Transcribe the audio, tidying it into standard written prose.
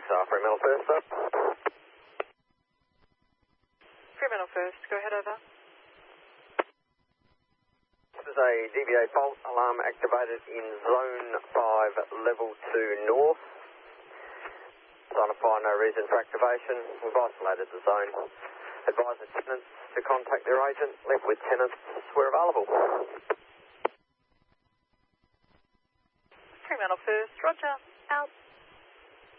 Fremantle First, sir. Fremantle First, go ahead, over. This is a DVA fault alarm activated in Zone 5, Level 2 North. Identify no reason for activation. We've isolated the zone. Advise the tenants to contact their agent. Left with tenants where available. Fremantle First, roger, out.